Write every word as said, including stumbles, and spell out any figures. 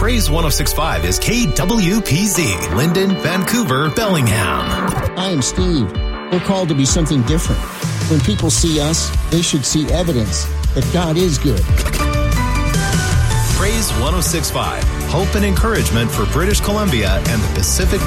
Praise one oh six point five is K W P Z, Linden, Vancouver, Bellingham. I am Steve. We're called to be something different. When people see us, they should see evidence that God is good. Praise one oh six point five, hope and encouragement for British Columbia and the Pacific